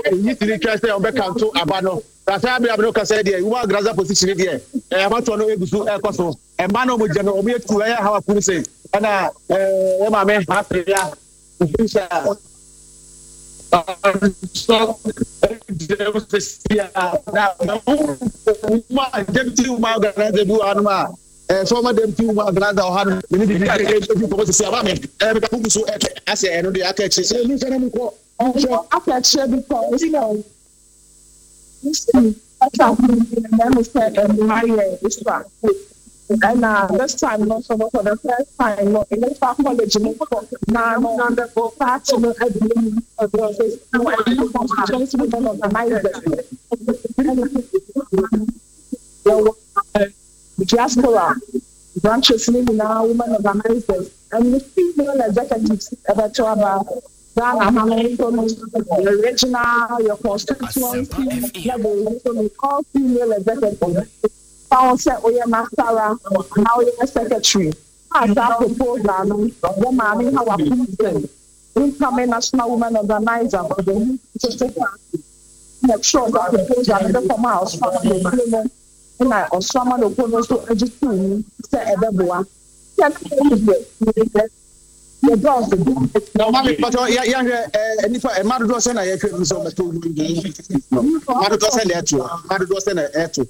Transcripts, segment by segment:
you see say on back to abano rasa be abno ka say there you want graza position there about to no egusu e koso e ma no mo je no obi etu e ha wa kunu say na e ma me ha ya so former deputy organizer or had we need to see about me because so I say no dey catch say you say me ko after share because you know that's how we said my is back and this time not so for the first time no in the college now no the part of the diaspora branches now women organizers and the female executives about the original your constituency level so all female executives found set we are Masara now we are secretary as that proposal the mommy how a person incoming national women organizer for the make sure that the proposal the former house from the na osama no kono so ajitu se ebeboa the boss no mami but ya nipa e madu do se na ye twa so meto madu do se na eto madu do se na eto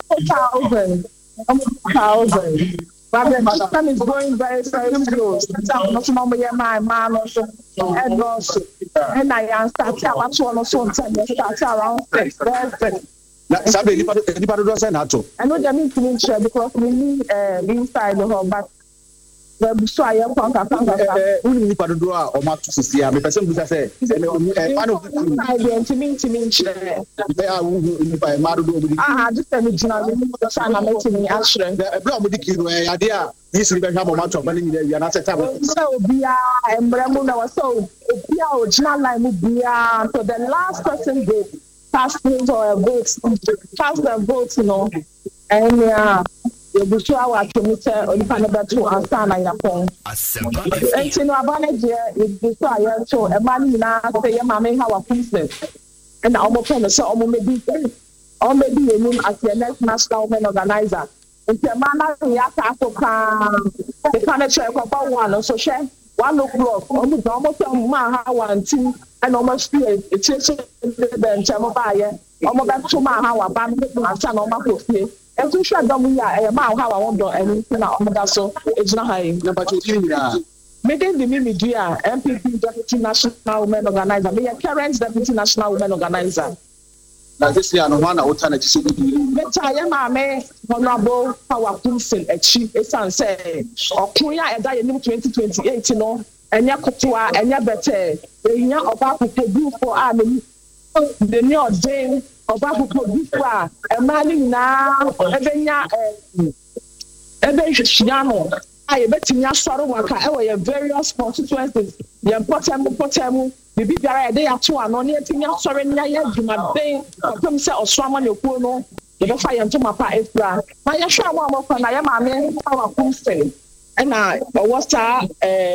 1000 but the time is going very very slow no so mama ya my man so and I start about so so start around 6 na sabe nipa do say na to I know them in share because we need inside the hall but we so I am conquer we nipa do o ma to sisi me person busa say pano I be share be a nipa ma do just tell me jina me so na me timi ashre e bra mo diki no e ade a yisi be hwa mo ma to ba ni wi na set up so bia embre mu na so bia original line mu bia so the last person go cast or votes, cast their votes, you know, and you be sure our committee on the panel to answer na yapon. And you know about it, it be so I so a man na say mama how a princess, and almost so maybe or maybe you name as the next national women organizer. And the man we have to the panel chair for one so share 1 o'clock almost how one team and almost it's the Chamobaya, almost to my how about and son on my coffee. And to shut down, how I won't do anything on that, so it's not high. Making the media MPP Deputy National Women Organizer, me a current Deputy National Women Organizer. Now this year, no one alternative. But I am a man, honorable power council, a chief, a son say, or Kuya and die in 2028, you know, and Yakotua and Yabete, the young about to do for army, the new day about to do for a man now, Shiano. I bet in your sorrow, waka, various constituencies, the important. Bibi biara dey ato ano ne etinya sori nya ya dwuma ben kom se oswama ne kuo no de be fa ye ntoma pa efra na ya hwa mo amofo na ya maame awa kumse na owosa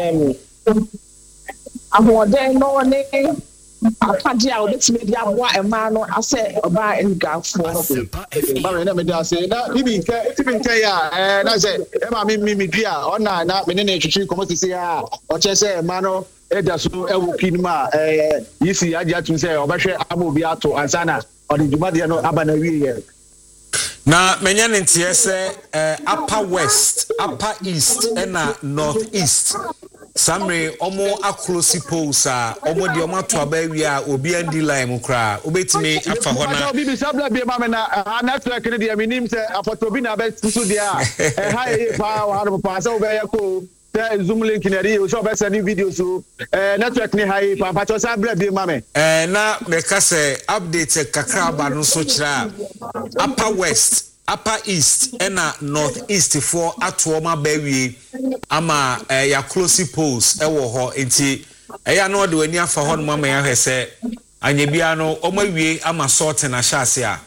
ahoden no ne akade a obetime dia boa ema no ase oba engafo ba na me da se na bibi nke ya na se e ma mi dua ona na me ne twitwi komotisi ya o che se ema no eda so ewu kinma yisi aja tun say obehwe amobi ato ansana odi dwumade no abana wiye na menya ntie se upper west upper east and north east samre omo akrosi polls a omo de omo to abawi a obi andi line mu kra obetimi afa hona bibi sabla bi ma me na network ne de minim se afotobi na be so de a ha e pa wa ha pa se obeya ko the Zoom link in the show best any video so network ni high papa to sabla bi ma me na me ka say update kakra ba no so kira upper west upper east and north east for atoma bawie ama ya close polls ewo ho enti eya no de wani afa ho no mama ya hwese anya bia no omawie ama sort na hyase a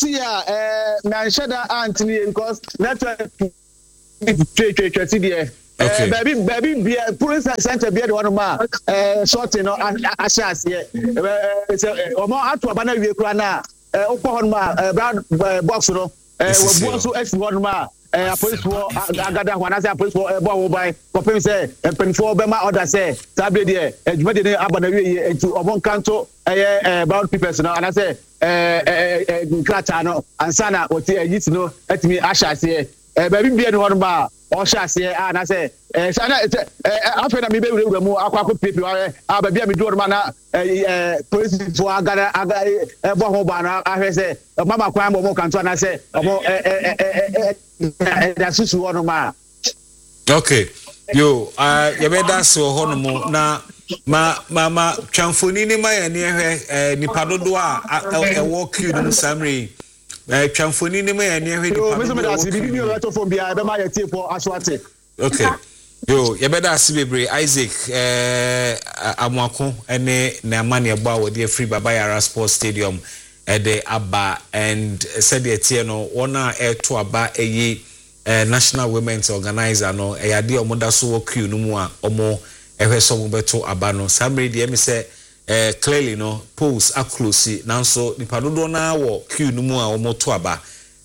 na shada Anthony because network baby be police center be the one ma sorting no ashas here omo atu aba na wie kura na okpo hon ma brown box no we bo so esi hon ma police for agada hwana say police for bo wo bai kopim say penfo be ma order say tabe there adwuma de aba na wie enti omo kanto brown people no and I say krata no ansana oti yit no etimi ashas here baby be the one ma Oshas here, and I say, after me, baby, we move aqua people. Baby, I'm doing mana police for Agada, Bohobana. I say, Mama Quambo, Mokanto, and I say, that's one of my. Okay, you better that's so honomo na mama chamfonini my near Nipadoa, a walk you in Samri. Chamfoni ni me eni ehwe okay yo ye beda asi bebre Isaac amwako ene na amane egba wo de free Baba Yara Sports Stadium de aba and said the tie no wona to aba eyi National Women's Organizer no eyade omoda so wo queue no mu a omo ehwe so mo beto aba no samre de me say clearly no polls are close nanso nipadodo na wo queue no mu a wo moto aba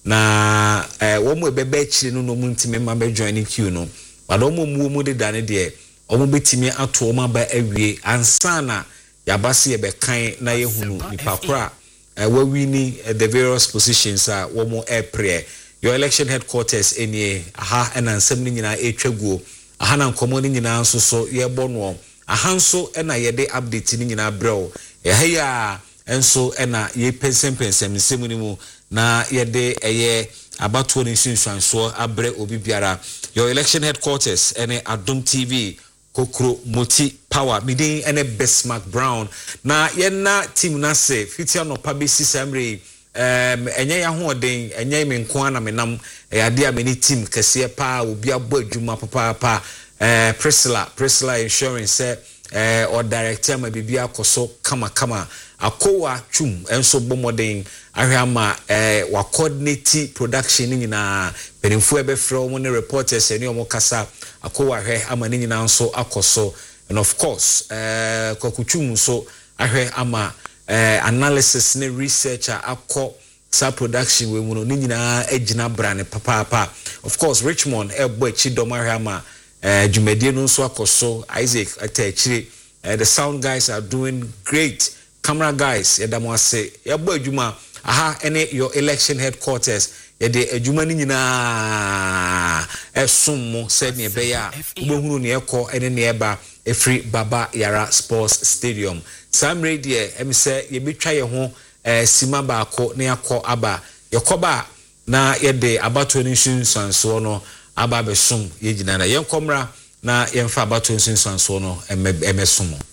na wo mo bebe chire no mu ntime ma be join queue no but wo mu de dane de wo mo betimi ato wo ma ba awie ansana yabase ye be kan na ye hunu nipakora wo wini the various positions a wo mo airpre your election headquarters enie aha and ansem ni nyina etwaguo aha na nkomo ni nyina nso so ye bono ahanso ena yede update ni nyina brɛw ehya enso ena ye pensem nsemu ni mu na yede eye abatuo ni sunsuanso abrɛ obi biara your election headquarters ene Adom TV Kokro Moti Power midin ene Besmark Brown na yenna team na se fitia no pabesi samre enye ya hoden enye me nko ana menam ade a meni team kese pa obi abo adwuma papa Priscilla Insurance or director ma bibia koso kama akowa chum enso bomoden ahwama wa coordinate production nyina penimfu ebefre omo ne reporters eni omo kasa akowa hwe ama ne nyina nso akoso and of course kokuchum so ahwe ama analysis ne researcher akọ sa production we mu no nyina agina brane papa of course Richmond ebo echi domahama Jumedie no so akoso Isaac atachire the sound guys are doing great camera guys yedamo ase yebo adwuma aha ene your election headquarters yede adwuma ni nyina esummo said ne be ya ubohunu ne ekọ ene ne eba efri Baba Yara Sports Stadium sam radio em say ye betwa ye ho sima ba akọ ne akọ aba yekoba na yede abato ni sunsanso no aba besum ye gina na yenkomra na yemfa abato sunsanso no emesumo